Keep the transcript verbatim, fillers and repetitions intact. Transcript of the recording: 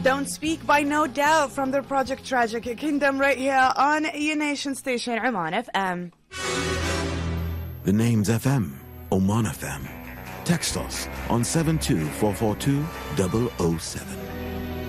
Don't Speak by No Doubt from their project Tragic Kingdom right here on your nation station Oman F M. The name's F M, Oman F M. Text us on seven two four four two double oh seven.